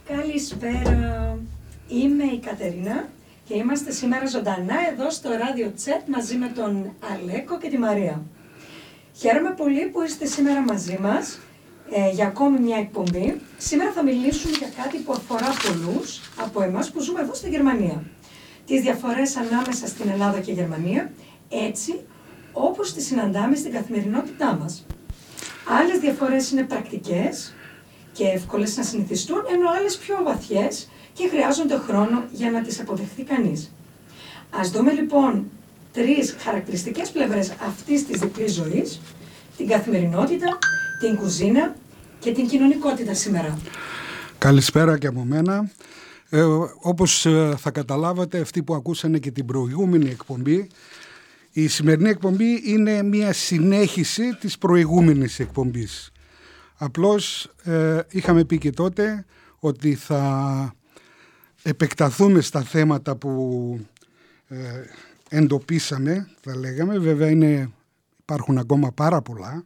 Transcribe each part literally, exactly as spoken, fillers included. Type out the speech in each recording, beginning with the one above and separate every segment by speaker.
Speaker 1: Καλησπέρα, είμαι η Κατερίνα και είμαστε σήμερα ζωντανά εδώ στο Radio Chat μαζί με τον Αλέκο και τη Μαρία. Χαίρομαι πολύ που είστε σήμερα μαζί μας ε, για ακόμη μια εκπομπή. Σήμερα θα μιλήσουμε για κάτι που αφορά πολλούς από εμάς που ζούμε εδώ στη Γερμανία. Τις διαφορές ανάμεσα στην Ελλάδα και Γερμανία, έτσι όπως τις συναντάμε στην καθημερινότητά μας. Άλλες διαφορές είναι πρακτικές και εύκολες να συνηθιστούν, ενώ άλλες πιο βαθιές και χρειάζονται χρόνο για να τις αποδεχθεί κανείς. Ας δούμε λοιπόν τρεις χαρακτηριστικές πλευρές αυτής της διπλής ζωής, την καθημερινότητα, την κουζίνα και την κοινωνικότητα σήμερα.
Speaker 2: Καλησπέρα και από μένα. Ε, όπως ε, θα καταλάβατε, αυτοί που ακούσανε και την προηγούμενη εκπομπή, η σημερινή εκπομπή είναι μια συνέχιση της προηγούμενης εκπομπής. Απλώς ε, είχαμε πει και τότε ότι θα επεκταθούμε στα θέματα που ε, εντοπίσαμε, θα λέγαμε. Βέβαια είναι, υπάρχουν ακόμα πάρα πολλά,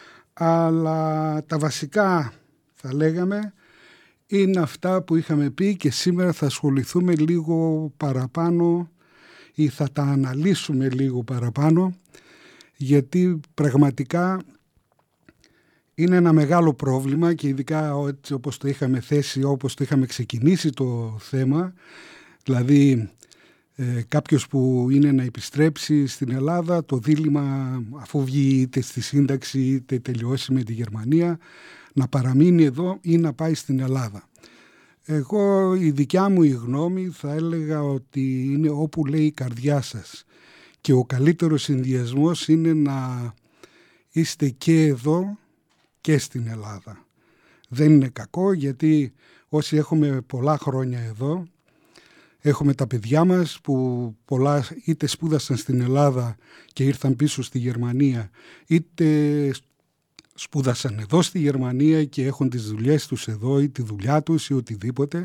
Speaker 2: αλλά τα βασικά θα λέγαμε είναι αυτά που είχαμε πει και σήμερα θα ασχοληθούμε λίγο παραπάνω ή θα τα αναλύσουμε λίγο παραπάνω, γιατί πραγματικά είναι ένα μεγάλο πρόβλημα και ειδικά έτσι όπως το είχαμε θέσει, όπως το είχαμε ξεκινήσει το θέμα, δηλαδή ε, κάποιος που είναι να επιστρέψει στην Ελλάδα, το δίλημμα αφού βγει είτε στη σύνταξη είτε τελειώσει με τη Γερμανία, να παραμείνει εδώ ή να πάει στην Ελλάδα. Εγώ η δικιά μου η γνώμη θα έλεγα ότι είναι όπου λέει η καρδιά σας και ο καλύτερος συνδυασμός είναι να είστε και εδώ και στην Ελλάδα. Δεν είναι κακό γιατί όσοι έχουμε πολλά χρόνια εδώ, έχουμε τα παιδιά μας που πολλά είτε σπούδασαν στην Ελλάδα και ήρθαν πίσω στη Γερμανία, είτε σπούδασαν εδώ στη Γερμανία και έχουν τις δουλειές τους εδώ ή τη δουλειά τους ή οτιδήποτε,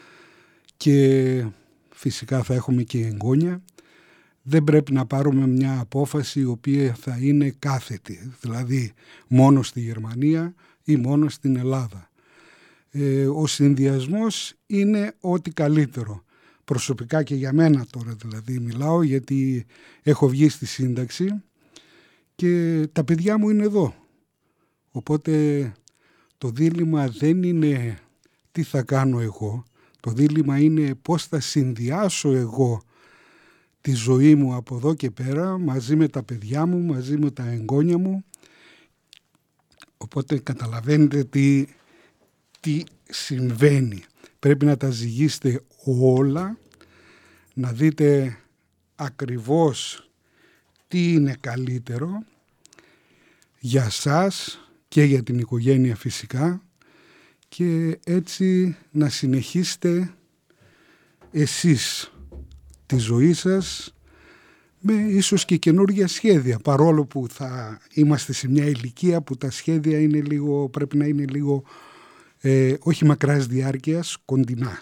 Speaker 2: και φυσικά θα έχουμε και εγγόνια. Δεν πρέπει να πάρουμε μια απόφαση η οποία θα είναι κάθετη, δηλαδή μόνο στη Γερμανία ή μόνο στην Ελλάδα. Ε, ο συνδυασμός είναι ό,τι καλύτερο. Προσωπικά και για μένα τώρα δηλαδή μιλάω, γιατί έχω βγει στη σύνταξη και τα παιδιά μου είναι εδώ. Οπότε το δίλημμα δεν είναι τι θα κάνω εγώ, το δίλημμα είναι πώς θα συνδυάσω εγώ τη ζωή μου από εδώ και πέρα μαζί με τα παιδιά μου, μαζί με τα εγγόνια μου. Οπότε καταλαβαίνετε τι, τι συμβαίνει. Πρέπει να τα ζυγίσετε όλα, να δείτε ακριβώς τι είναι καλύτερο για σας και για την οικογένεια φυσικά, και έτσι να συνεχίσετε εσείς τη ζωή σας με ίσως και καινούργια σχέδια, παρόλο που θα είμαστε σε μια ηλικία που τα σχέδια είναι λίγο, πρέπει να είναι λίγο ε, όχι μακράς διάρκειας, κοντινά.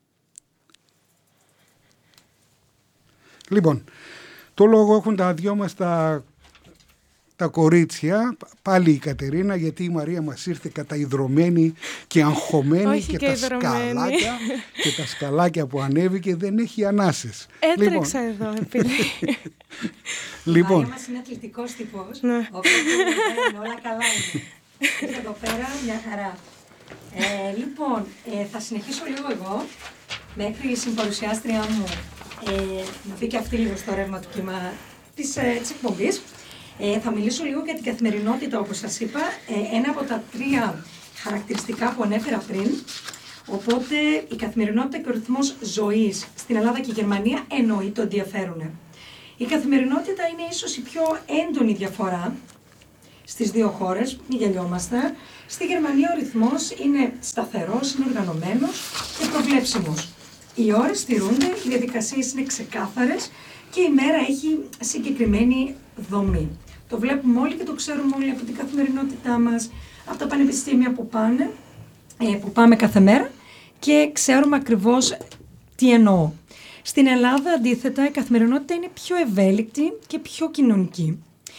Speaker 2: Λοιπόν, το λόγο έχουν τα δυο μας τα τα κορίτσια, πάλι η Κατερίνα, γιατί η Μαρία μας ήρθε καταϊδρωμένη και αγχωμένη.
Speaker 3: Όχι
Speaker 2: και,
Speaker 3: και
Speaker 2: τα
Speaker 3: ιδρωμένη.
Speaker 2: σκαλάκια και τα σκαλάκια που ανέβηκε δεν έχει ανάσες.
Speaker 3: Έτρεξα
Speaker 2: λοιπόν.
Speaker 3: εδώ, επειδή.
Speaker 2: Λοιπόν.
Speaker 1: Η Μαρία μας είναι αθλητικός τύπος,
Speaker 3: Ναι.
Speaker 1: οπότε όλα καλά είναι. Και εδώ πέρα μια χαρά. Ε, λοιπόν, ε, θα συνεχίσω λίγο εγώ, μέχρι η συμπαρουσιάστρια μου ε, να πει και αυτή λίγο στο ρεύμα του κύμα της, ε, της εκπομπής. Ε, θα μιλήσω λίγο για την καθημερινότητα, όπως σας είπα, ε, ένα από τα τρία χαρακτηριστικά που ανέφερα πριν. Οπότε η καθημερινότητα και ο ρυθμός ζωής στην Ελλάδα και Γερμανία εννοείται ότι διαφέρουν. Η καθημερινότητα είναι ίσως η πιο έντονη διαφορά στις δύο χώρες, μην γελιόμαστε. Στη Γερμανία ο ρυθμός είναι σταθερός, είναι οργανωμένος και προβλέψιμος. Οι ώρες στηρούνται, οι διαδικασίες είναι ξεκάθαρες και η μέρα έχει συγκεκριμένη δομή. Το βλέπουμε όλοι και το ξέρουμε όλοι από την καθημερινότητά μας, από τα πανεπιστήμια που, πάνε, που πάμε κάθε μέρα και ξέρουμε ακριβώς τι εννοώ. Στην Ελλάδα, αντίθετα, η καθημερινότητα είναι πιο ευέλικτη και πιο κοινωνική.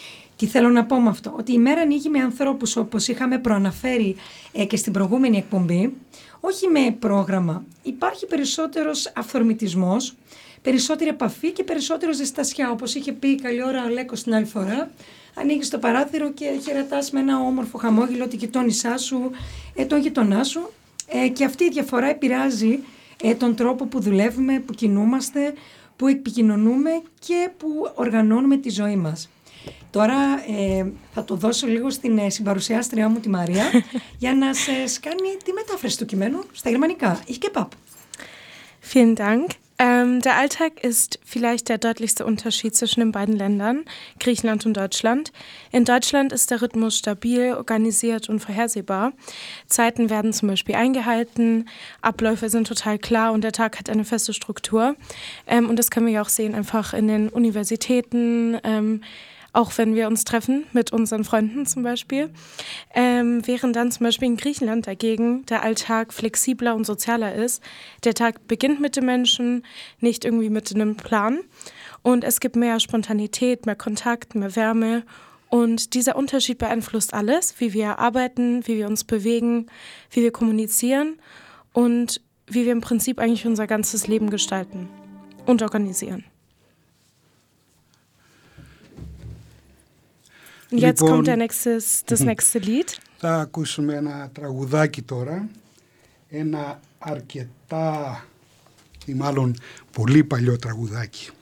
Speaker 1: Τι θέλω να πω με αυτό? Ότι η μέρα ανοίγει με ανθρώπους, όπως είχαμε προαναφέρει ε, και στην προηγούμενη εκπομπή, όχι με πρόγραμμα. Υπάρχει περισσότερος αυθορμητισμός, περισσότερη επαφή και περισσότερο ζεστασιά. Όπως είχε πει καλή ώρα ο Λέκος την άλλη φορά, ανοίγεις το παράθυρο και χαιρετάς με ένα όμορφο χαμόγελο τη γειτόνισά σου, ε, τον γειτονά σου. Ε, και αυτή η διαφορά επηρεάζει ε, τον τρόπο που δουλεύουμε, που κινούμαστε, που επικοινωνούμε και που οργανώνουμε τη ζωή μας. Τώρα ε, θα το δώσω λίγο στην ε, συμπαρουσιάστριά μου τη Μαρία για να σας κάνει τη μετάφραση του κειμένου στα γερμανικά. Ich gebe ab.
Speaker 3: Vielen Dank. Ähm, der Alltag ist vielleicht der deutlichste Unterschied zwischen den beiden Ländern, Griechenland und Deutschland. In Deutschland ist der Rhythmus stabil, organisiert und vorhersehbar. Zeiten werden zum Beispiel eingehalten, Abläufe sind total klar und der Tag hat eine feste Struktur. Ähm, und das können wir ja auch sehen einfach in den Universitäten, ähm, auch wenn wir uns treffen mit unseren Freunden zum Beispiel, ähm, während dann zum Beispiel in Griechenland dagegen der Alltag flexibler und sozialer ist. Der Tag beginnt mit dem Menschen, nicht irgendwie mit einem Plan und es gibt mehr Spontanität, mehr Kontakt, mehr Wärme und dieser Unterschied beeinflusst alles, wie wir arbeiten, wie wir uns bewegen, wie wir kommunizieren und wie wir im Prinzip eigentlich unser ganzes Leben gestalten und organisieren. Jetzt
Speaker 2: Λοιπόν,
Speaker 3: kommt der nächste, das nächste Lied.
Speaker 2: Θα ακούσουμε ένα τραγουδάκι τώρα, ένα αρκετά ή μάλλον πολύ παλιό τραγουδάκι.